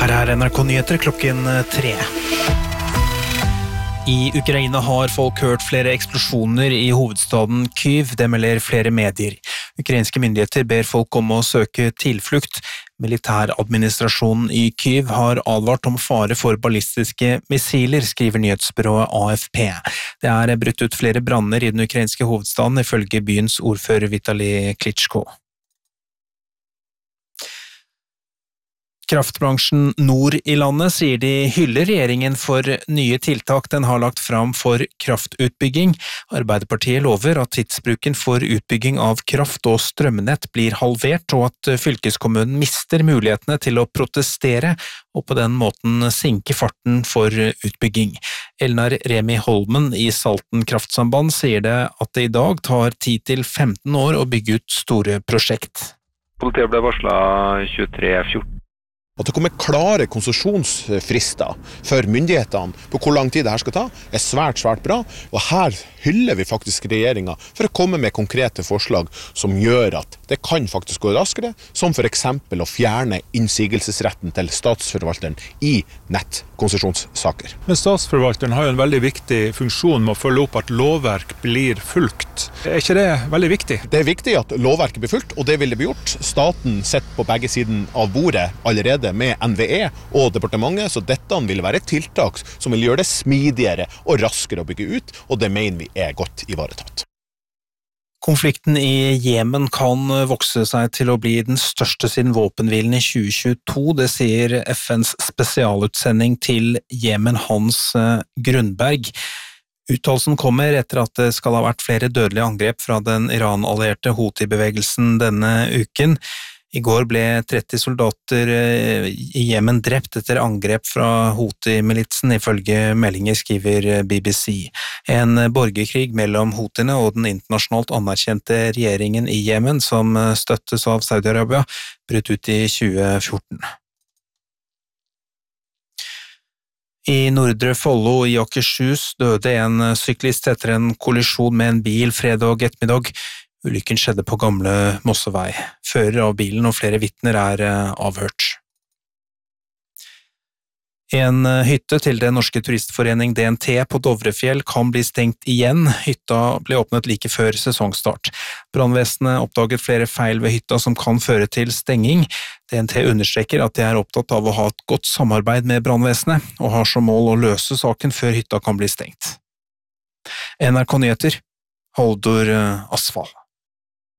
Her NRK Nyheter klokken 3. I Ukraina har folk hørt flere eksplosjoner i hovedstaden Kyiv, det melder flere medier. Ukrainske myndigheter ber folk om å søke tilflukt. Militæradministrasjonen i Kyiv har advart om fare for ballistiske missiler, skriver nyhetsbyrået AFP. Det er brutt ut flere branner i den ukrainske hovedstaden, ifølge byens ordfører Vitali Klitschko. Kraftbransjen nord i landet sier de hyller regjeringen for nye tiltak den har lagt fram for kraftutbygging. Arbeiderpartiet lover at tidsbruken for utbygging av kraft og strømnett blir halvert, og at fylkeskommunen mister mulighetene til å protestere og på den måten sinke farten for utbygging. Elnar Remi Holmen i Salten kraftsamband sier det at det i dag tar 10-15 år å bygge ut store prosjekt. Politiet ble varslet 23.14. At det kommer klare konsesjonsfrister for myndighetene på hvor lang tid dette skal ta, er svært bra, og her hyller vi faktisk regjeringen for å komme med konkrete forslag som gjør at det kan faktisk gå raskere, som for eksempel å fjerne innsigelsesretten til statsforvalteren i nettkonsesjonssaker. Men statsforvalteren har jo en veldig viktig funksjon med å følge opp at lovverk blir fulgt. Er ikke det veldig viktig? Det er viktig at lovverket blir fulgt, og det vil det bli gjort. Staten sitter på begge siden av bordet allerede med NVE og departementet, så dette vil være et tiltak som vil gjøre det smidigere og raskere å bygge ut, og det mener vi er godt ivaretatt. Konflikten i Jemen kan vokse seg til å bli den største siden våpenhvilen i 2022, det sier FNs spesialutsending til Jemen, Hans Grundberg. Uttalelsen kommer etter at det skal ha vært flere dødelige angrep fra den Iran-allierte Houthi-bevegelsen denne uken. I går ble 30 soldater i Jemen drept etter angrep fra Houthi-militsen, ifølge meldinger, skriver BBC. En borgerkrig mellom Houthiene og den internasjonalt anerkjente regjeringen i Jemen, som støttes av Saudi-Arabia, brøt ut i 2014. I Nordre Follo i Akershus døde en syklist etter en kollisjon med en bil fredag ettermiddag. Ulykken skjedde på Gamle Mossevei. Fører av bilen og flere vitner er avhørt. En hytte til Den norske turistforening DNT på Dovrefjell kan bli stengt igjen. Hytta ble åpnet like før sesongstart. Brannvesenet oppdaget flere feil ved hytta som kan føre til stenging. DNT understreker at de er opptatt av å ha et godt samarbeid med brannvesenet, og har som mål å løse saken før hytta kan bli stengt. NRK Nyheter, Haldor Asfall.